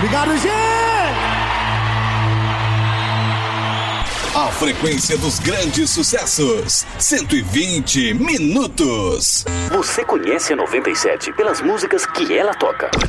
Obrigado, gente! A frequência dos grandes sucessos. 120 minutos. Você conhece a 97 pelas músicas que ela toca.